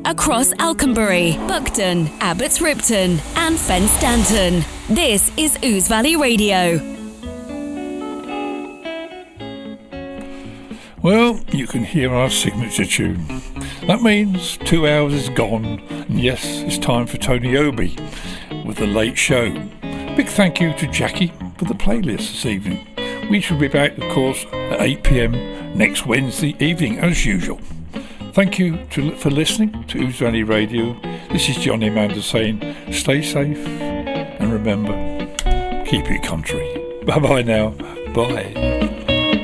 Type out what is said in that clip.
across Alconbury, Buckton, Abbots Ripton and Fen Stanton. This is Ouse Valley Radio. Well, you can hear our signature tune. That means 2 hours is gone, and yes, it's time for Tony Obi with The Late Show. Big thank you to Jackie for the playlist this evening. We should be back, of course, at 8 p.m. next Wednesday evening, as usual. Thank you for listening to Ouse Valley Radio. This is Johnny Amanda saying, stay safe, and remember, keep it country. Bye-bye now. Bye.